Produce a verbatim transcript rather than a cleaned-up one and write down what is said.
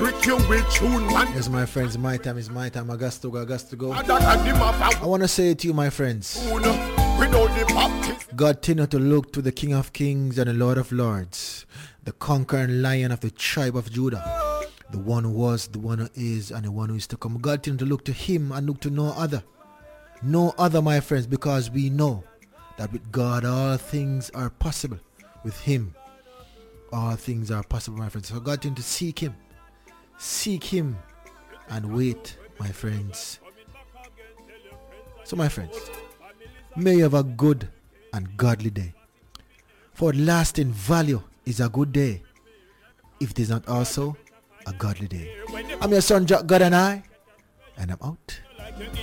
trick you with tune, man. Yes, my friends, my time is my time. I got to go, I got to go. I want to say to you, my friends, God continue to look to the King of Kings and the Lord of Lords, the conquering lion of the tribe of Judah, the one who was, the one who is, and the one who is to come. God continue to look to him and look to no other. No other, my friends, because we know that with God all things are possible. With him all things are possible, my friends. So God continue to seek him. Seek him and wait, my friends. So, my friends, may you have a good and godly day. For lasting value is a good day, if it is not also a godly day. I'm your son, Jack God, and I, and I'm out.